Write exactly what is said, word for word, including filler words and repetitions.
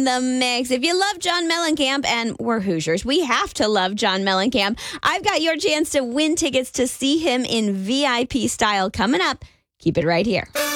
The mix. If you love John Mellencamp, and we're Hoosiers, we have to love John Mellencamp. I've got your chance to win tickets to see him in V I P style coming up. Keep it right here.